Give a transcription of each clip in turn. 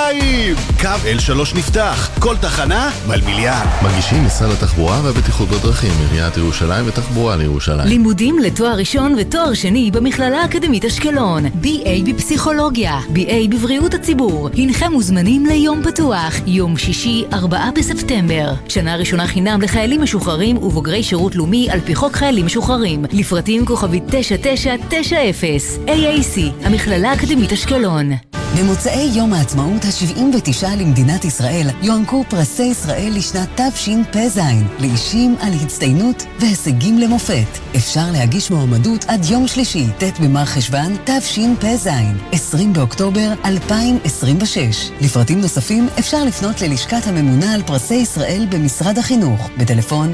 2. קו L3 נפתח, כל תחנה מלמיליאן. מגישים משרד התחבורה והבטיחות בדרכים, עיריית ירושלים ותחבורה לירושלים. לימודים לתואר ראשון ותואר שני במכללה האקדמית אשקלון. BA בפסיכולוגיה, BA בבריאות הציבור. הנכם מוזמנים ליום פתוח, יום שישי 4 בספטמבר. שנה ראשונה חינם לחיילים משוחררים ובוגרי שירות לאומי על פי חוק חיילים משוחררים. לפרטים כוכבית 9990. AAC, המכללה האקדמית אשקלון. במוצאי יום העצמאות ה-79 למדינת ישראל יוענקו פרסי ישראל לשנת תשפ"ז לאישים על הצטיינות והישגים למופת. אפשר להגיש מועמדות עד יום שלישי, ט' במרחשוון תשפ"ז, 20 באוקטובר 2026. לפרטים נוספים אפשר לפנות ללשכת הממונה על פרסי ישראל במשרד החינוך בטלפון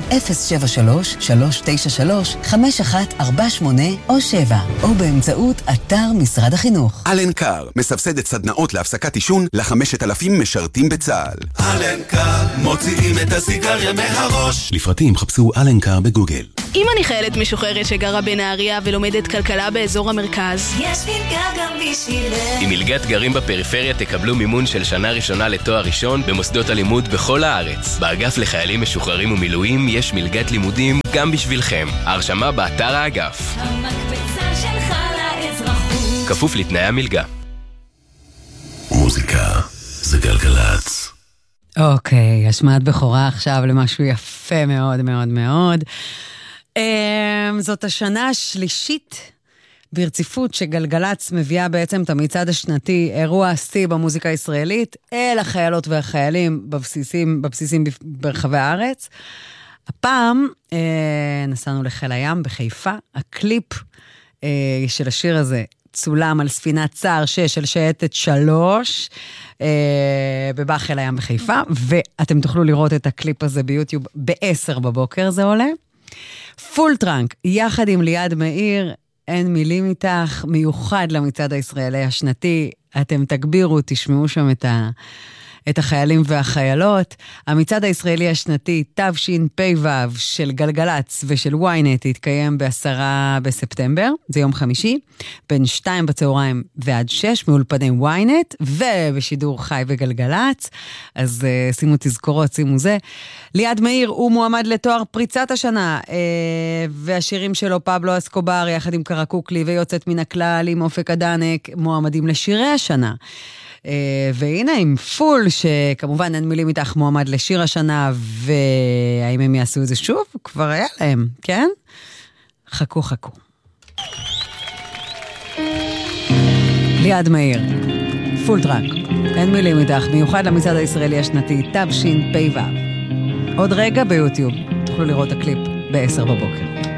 073-393-5148 או 7 או באמצעות אתר משרד החינוך. אלנקר מסבסדת סדנאות להפסקת עישון ל5,000 משרתים בצה"ל. אלנקר מוציאים את הסיגריה מהראש. לפרטים חפשו אלנקר בגוגל. אם אני חיילת משוחררת שגרה בנהריה ולומדת כלכלה באזור המרכז, יש מלגה גם בשבילך. עם מלגת גרים בפריפריה תקבלו מימון של שנה ראשונה לתואר ראשון במוסדות הלימוד בכל הארץ. באגף לחיילים משוחררים ומילואים יש מלגת לימודים גם בשבילכם. ההרשמה באתר האגף. המקפצה שלך לאזרחות. כפוף לתנאי המלגה. מוזיקה זה גלגלץ. אוקיי, השמעת בכורה עכשיו למשהו יפה מאוד מאוד מאוד. זאת השנה השלישית ברציפות שגלגלץ מביאה בעצם את המצעד השנתי, אירוע השיא במוזיקה הישראלית, אל החיילות והחיילים בבסיסים ברחבי הארץ. הפעם נסענו לחיל הים בחיפה, הקליפ של השיר הזה צולם על ספינת צער 6 של שייטת 3 בבא חיל הים בחיפה, ואתם תוכלו לראות את הקליפ הזה ביוטיוב ב-10 בבוקר זה עולה. פול טרנק, יחד עם ליעד מאיר, אין מילים איתך, מיוחד למצעד הישראלי השנתי, אתם תגבירו, תשמעו שם את החיילים והחיילות. המצעד הישראלי השנתי תשפ"ו של גלגלץ ושל ynet יתקיים ב10 בספטמבר, זה יום חמישי, בין 2 בצהריים ועד 6 מאולפני ynet ובשידור חי בגלגלץ. אז שימו תזכורות, שימו זה. ליעד מאיר הוא מועמד לתואר פריצת השנה, והשירים שלו פבלו אסקובר יחד עם קרקוקלי ויוצאת מן הכלל עם אופק הדנק מועמדים לשירי השנה. והנה עם פול, שכמובן אין מילים איתך מועמד לשיר השנה, והאם הם יעשו את זה שוב? כבר היה להם, כן? חכו. ליעד מאיר, פול טרק, אין מילים איתך, מיוחד למצעד הישראלי השנתי, תשפ"ו. עוד רגע ביוטיוב, תוכלו לראות את הקליפ ב-10 בבוקר.